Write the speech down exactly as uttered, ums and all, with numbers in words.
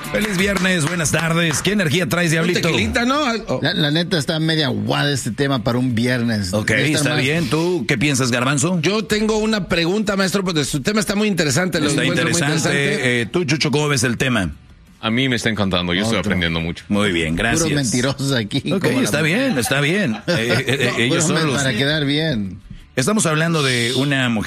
Feliz viernes, buenas tardes. ¿Qué energía traes, Diablito? Tequilita, ¿no? Oh. La, la neta está media guada este tema para un viernes. Ok, está más... bien. ¿Tú qué piensas, Garbanzo? Yo tengo una pregunta, maestro, porque su tema está muy interesante. Lo está interesante. Muy interesante. Eh, tú, Chucho, ¿cómo ves el tema? A mí me está encantando, yo Otro. estoy aprendiendo mucho. Muy bien, gracias. Puros mentirosos aquí. Ok, está bien, está bien. Eh, eh, no, ellos son los... Para quedar bien. Estamos hablando de una mujer